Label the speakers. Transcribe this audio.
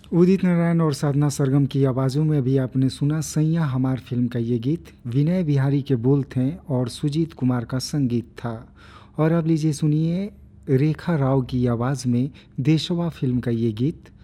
Speaker 1: उदित नारायण और साधना सरगम की आवाज़ों में अभी आपने सुना सैयां हमार फिल्म का ये गीत। विनय बिहारी के बोल थे और सुजीत कुमार का संगीत था। और अब लीजिए सुनिए रेखा राव की आवाज़ में देशवा फिल्म का ये गीत।